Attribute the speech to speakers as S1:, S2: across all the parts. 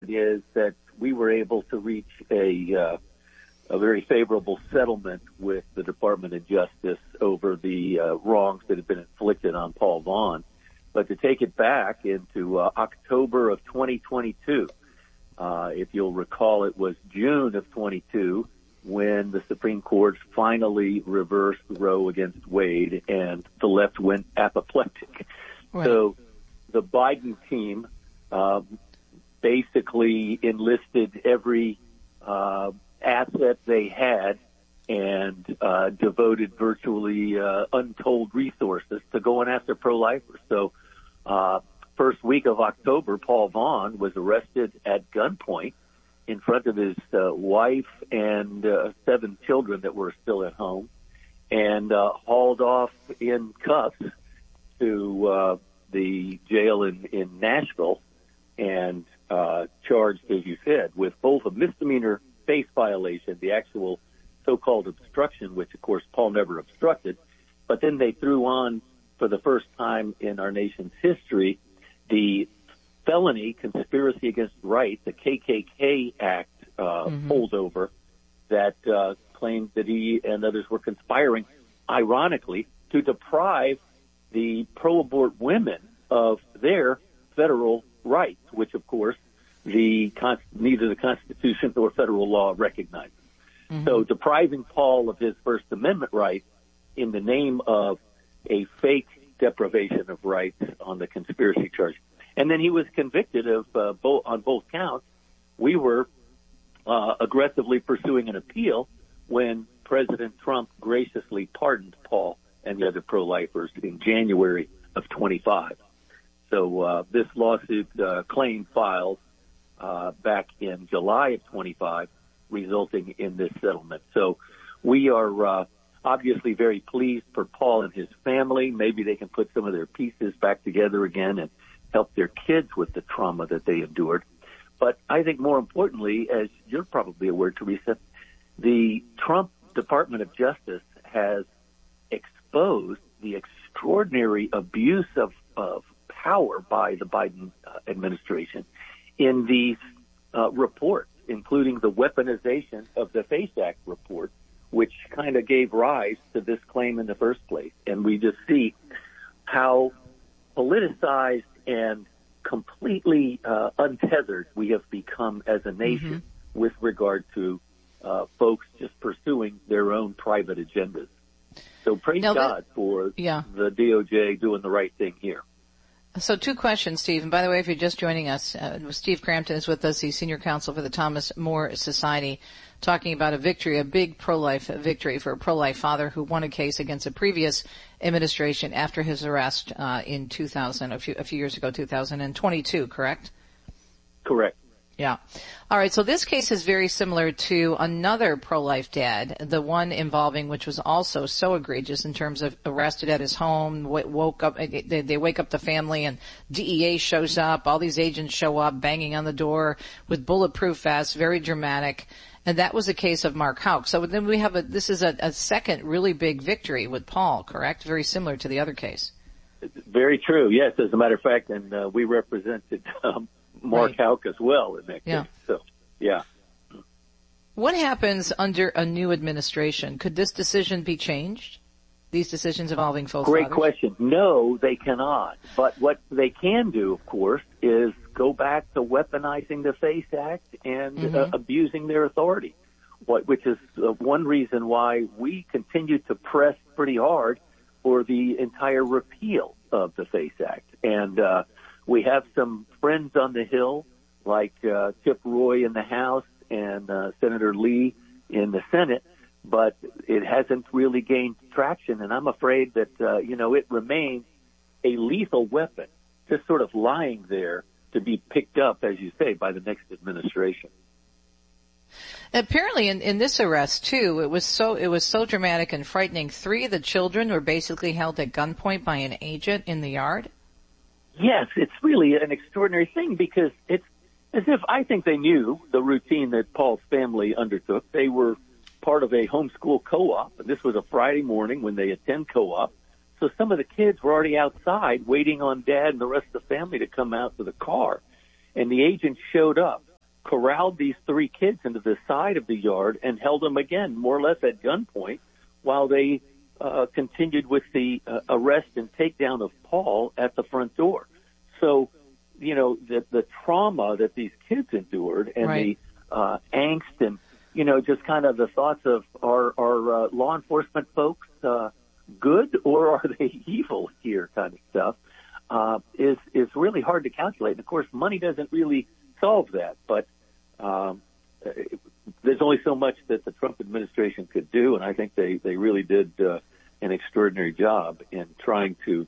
S1: is that we were able to reach a very favorable settlement with the Department of Justice over the wrongs that had been inflicted on Paul Vaughn. But to take it back into October of 2022, if you'll recall, it was June of 22 when the Supreme Court finally reversed Roe against Wade and the left went apoplectic. Right. So the Biden team basically enlisted every asset they had and devoted virtually untold resources to going after pro-lifers. So first week of October, Paul Vaughn was arrested at gunpoint in front of his wife and 7 children that were still at home, and hauled off in cuffs to the jail in Nashville and charged, as you said, with both a misdemeanor face violation, the actual so-called obstruction, which, of course, Paul never obstructed, but then they threw on, for the first time in our nation's history, the felony conspiracy against rights, the KKK Act holdover that claimed that he and others were conspiring, ironically, to deprive the pro-abort women of their federal rights, which, of course, neither the Constitution nor federal law recognizes. So depriving Paul of his First Amendment rights in the name of a fake deprivation of rights on the conspiracy charge. And then he was convicted of on both counts. We were aggressively pursuing an appeal when President Trump graciously pardoned Paul and the other pro-lifers in January of 25. So this lawsuit claim filed back in July of 25, resulting in this settlement. So we are obviously very pleased for Paul and his family. Maybe they can put some of their pieces back together again and help their kids with the trauma that they endured. But I think more importantly, as you're probably aware, Teresa, the Trump Department of Justice has exposed the extraordinary abuse of power by the Biden administration in these reports, including the weaponization of the FACE Act report, which kind of gave rise to this claim in the first place. And we just see how politicized and completely untethered we have become as a nation with regard to folks just pursuing their own private agendas. So praise God for the DOJ doing the right thing here.
S2: So 2 questions, Steve. And by the way, if you're just joining us, Steve Crampton is with us. He's senior counsel for the Thomas More Society, talking about a victory, a big pro-life victory for a pro-life father who won a case against a previous administration after his arrest in 2000, a few years ago, 2022, correct?
S1: Correct.
S2: Yeah. All right. So this case is very similar to another pro-life dad, the one involving, which was also so egregious in terms of arrested at his home, woke up, they wake up the family and DEA shows up, all these agents show up banging on the door with bulletproof vests, very dramatic. And that was a case of Mark Houck. So then we have this is a second really big victory with Paul, correct? Very similar to the other case.
S1: Very true. Yes. As a matter of fact, and we represented, Mark Houck as well in that case. So, yeah.
S2: What happens under a new administration? Could this decision be changed? These decisions involving both fathers?
S1: Great question. No, they cannot. But what they can do, of course, is go back to weaponizing the FACE Act and abusing their authority, which is one reason why we continue to press pretty hard for the entire repeal of the FACE Act. And we have some friends on the Hill, like Chip Roy in the House and Senator Lee in the Senate, but it hasn't really gained traction. And I'm afraid that, it remains a lethal weapon, just sort of lying there to be picked up, as you say, by the next administration.
S2: Apparently in this arrest too, it was so dramatic and frightening. 3 of the children were basically held at gunpoint by an agent in the yard.
S1: Yes, it's really an extraordinary thing because it's as if I think they knew the routine that Paul's family undertook. They were part of a homeschool co-op, and this was a Friday morning when they attend co-op. So some of the kids were already outside waiting on Dad and the rest of the family to come out to the car. And the agent showed up corralled these 3 kids into the side of the yard and held them again, more or less at gunpoint, while they continued with the arrest and takedown of Paul at the front door. So, the trauma that these kids endured and
S2: right.
S1: the angst and, just kind of the thoughts of are law enforcement folks good or are they evil here kind of stuff is really hard to calculate. And, of course, money doesn't really solve that, but there's only so much that the Trump administration could do, and I think they really did an extraordinary job in trying to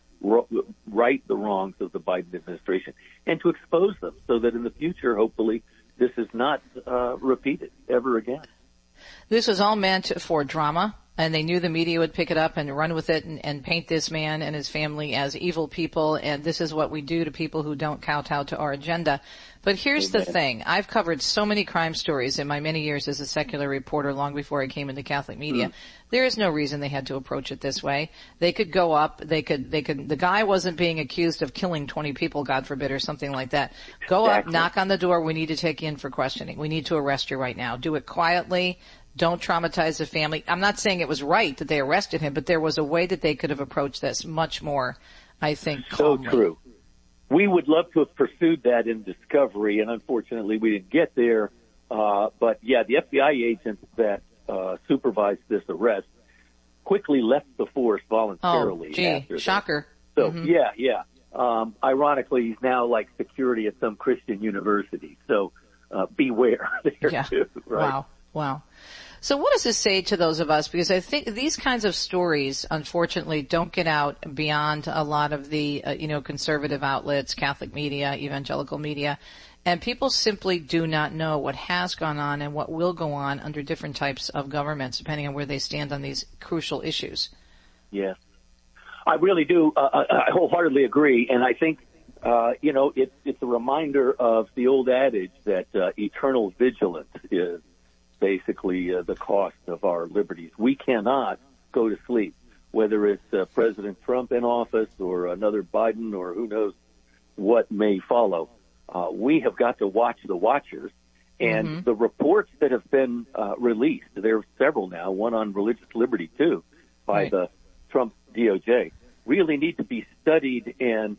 S1: right the wrongs of the Biden administration and to expose them so that in the future, hopefully, this is not repeated ever again.
S2: This was all meant for drama, and they knew the media would pick it up and run with it and paint this man and his family as evil people, and this is what we do to people who don't kowtow to our agenda. But here's the thing. I've covered so many crime stories in my many years as a secular reporter long before I came into Catholic media. There is no reason they had to approach it this way. They could go up, the guy wasn't being accused of killing 20 people, God forbid, or something like that. Go up, knock on the door, we need to take you in for questioning. We need to arrest you right now. Do it quietly. Don't traumatize the family. I'm not saying it was right that they arrested him, but there was a way that they could have approached this much more, I think, calmly.
S1: So true. We would love to have pursued that in discovery, and unfortunately we didn't get there. But, yeah, the FBI agents that supervised this arrest quickly left the force voluntarily.
S2: Oh, gee, shocker.
S1: So, yeah. Ironically, he's now like security at some Christian university. So beware there, too. Right?
S2: Wow. So what does this say to those of us? Because I think these kinds of stories, unfortunately, don't get out beyond a lot of the, conservative outlets, Catholic media, evangelical media. And people simply do not know what has gone on and what will go on under different types of governments, depending on where they stand on these crucial issues.
S1: Yes. I really do. I wholeheartedly agree. And I think, it's a reminder of the old adage that eternal vigilance is basically the cost of our liberties. We cannot go to sleep, whether it's President Trump in office or another Biden or who knows what may follow. We have got to watch the watchers. And the reports that have been released, there are several now, one on religious liberty, too, by the Trump DOJ, really need to be studied and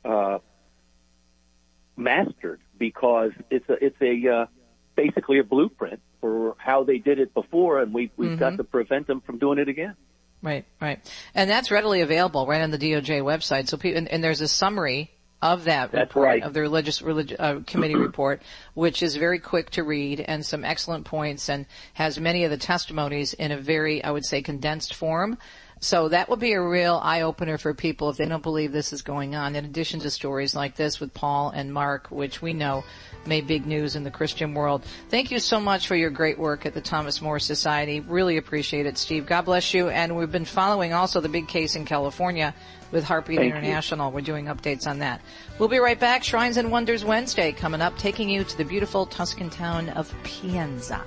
S1: mastered because it's basically a blueprint for how they did it before, and we've got to prevent them from doing it again.
S2: Right. And that's readily available right on the DOJ website. So and there's a summary of that report, of the religious committee report, which is very quick to read and some excellent points and has many of the testimonies in a very, I would say, condensed form. So that would be a real eye-opener for people if they don't believe this is going on, in addition to stories like this with Paul and Mark, which we know made big news in the Christian world. Thank you so much for your great work at the Thomas More Society. Really appreciate it, Steve. God bless you. And we've been following also the big case in California with Heartbeat International. We're doing updates on that. We'll be right back. Shrines and Wonders Wednesday coming up, taking you to the beautiful Tuscan town of Pienza.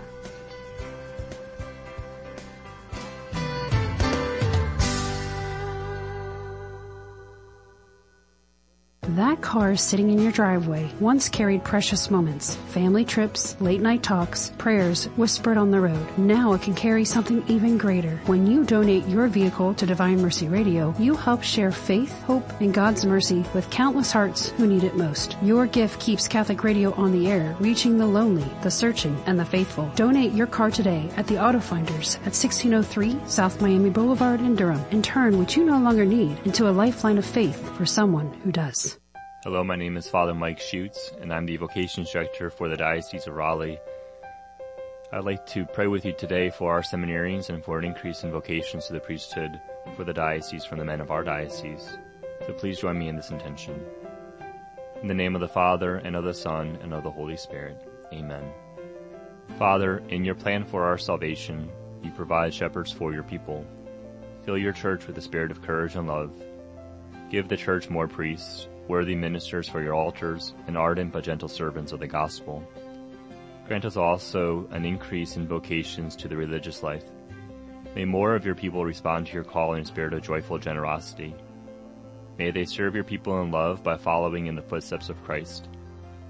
S3: That car sitting in your driveway once carried precious moments, family trips, late-night talks, prayers whispered on the road. Now it can carry something even greater. When you donate your vehicle to Divine Mercy Radio, you help share faith, hope, and God's mercy with countless hearts who need it most. Your gift keeps Catholic Radio on the air, reaching the lonely, the searching, and the faithful. Donate your car today at the Auto Finders at 1603 South Miami Boulevard in Durham and turn what you no longer need into a lifeline of faith for someone who does.
S4: Hello, my name is Father Mike Schutz, and I'm the Vocations Director for the Diocese of Raleigh. I'd like to pray with you today for our seminarians and for an increase in vocations to the priesthood for the diocese from the men of our diocese. So please join me in this intention. In the name of the Father, and of the Son, and of the Holy Spirit. Amen. Father, in your plan for our salvation, you provide shepherds for your people. Fill your church with the spirit of courage and love. Give the church more priests, worthy ministers for your altars, and ardent but gentle servants of the gospel. Grant us also an increase in vocations to the religious life. May more of your people respond to your call in a spirit of joyful generosity. May they serve your people in love by following in the footsteps of Christ.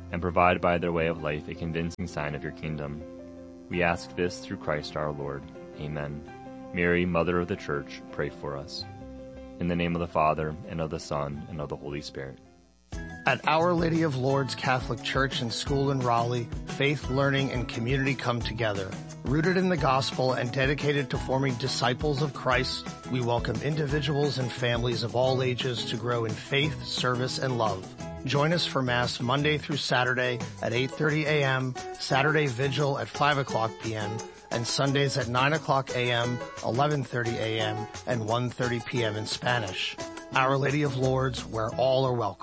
S4: and provide by their way of life a convincing sign of your kingdom. We ask this through Christ our Lord. Amen. Mary, Mother of the Church, pray for us. In the name of the Father, and of the Son, and of the Holy Spirit.
S5: At Our Lady of Lourdes Catholic Church and School in Raleigh, faith, learning, and community come together. Rooted in the gospel and dedicated to forming disciples of Christ, we welcome individuals and families of all ages to grow in faith, service, and love. Join us for Mass Monday through Saturday at 8:30 a.m., Saturday Vigil at 5 o'clock p.m., and Sundays at 9 o'clock a.m., 11:30 a.m., and 1:30 p.m. in Spanish. Our Lady of Lourdes, where all are welcome.